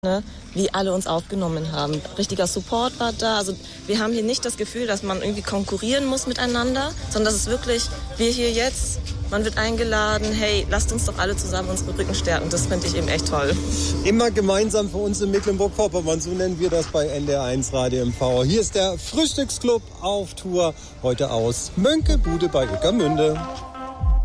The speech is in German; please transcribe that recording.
wie alle uns aufgenommen haben. Richtiger Support war da. Also wir haben hier nicht das Gefühl, dass man irgendwie konkurrieren muss miteinander, sondern das ist wirklich, wir hier jetzt, man wird eingeladen, hey, lasst uns doch alle zusammen unsere Rücken stärken. Das finde ich eben echt toll. Immer gemeinsam für uns in Mecklenburg-Vorpommern, so nennen wir das bei NDR1 Radio MV. Hier ist der Frühstücksclub auf Tour, heute aus Mönckebude bei Ueckermünde.